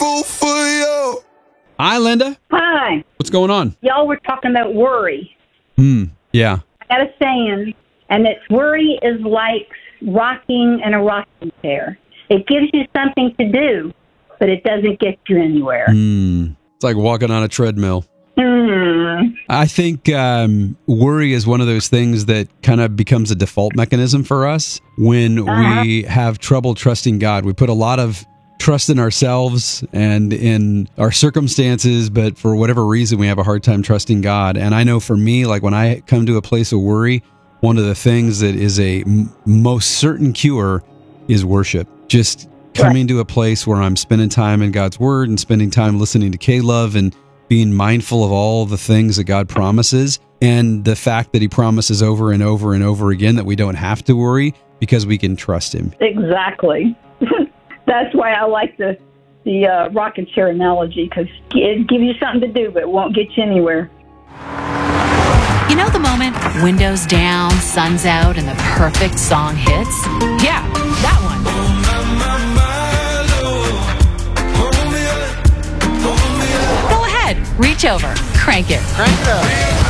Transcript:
grateful for you. Hi, Linda. Hi. What's going on? Y'all were talking about worry. Yeah. I got a saying, and it's worry is like rocking in a rocking chair. It gives you something to do, but it doesn't get you anywhere. It's like walking on a treadmill. Mm. I think worry is one of those things that kind of becomes a default mechanism for us when we have trouble trusting God. We put a lot of trust in ourselves and in our circumstances, but for whatever reason, we have a hard time trusting God. And I know for me, like when I come to a place of worry, one of the things that is a most certain cure is worship. Just coming to a place where I'm spending time in God's Word and spending time listening to K-Love and being mindful of all the things that God promises and the fact that He promises over and over and over again that we don't have to worry because we can trust Him. Exactly. That's why I like the rocking chair analogy, because it gives you something to do, but it won't get you anywhere. You know the moment, windows down, sun's out, and the perfect song hits? Yeah, that one. Go ahead, reach over, crank it. Crank it up.